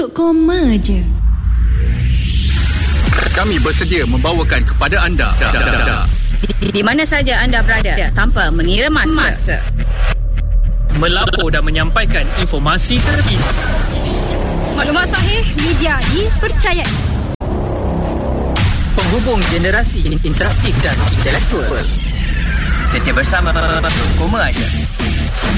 Untuk koma je. Kami bersedia membawakan kepada anda di mana saja anda berada tanpa mengira masa. Melapor dan menyampaikan informasi terkini. Maklumat sahih, media dipercayai. Penghubung generasi interaktif dan intelektual. Setia bersama Koma je.